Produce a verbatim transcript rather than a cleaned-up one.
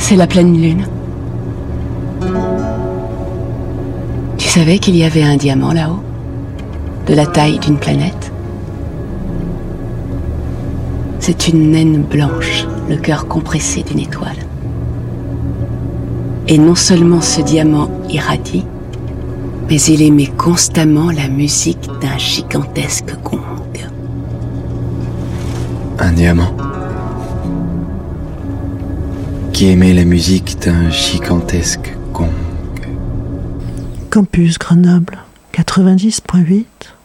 C'est la pleine lune. Tu savais qu'il y avait un diamant là-haut, de la taille d'une planète? C'est une naine blanche, le cœur compressé d'une étoile. Et non seulement ce diamant irradie, mais il émet constamment la musique d'un gigantesque gong. Un diamant qui émet la musique d'un gigantesque gong. Campus Grenoble quatre-vingt-dix point huit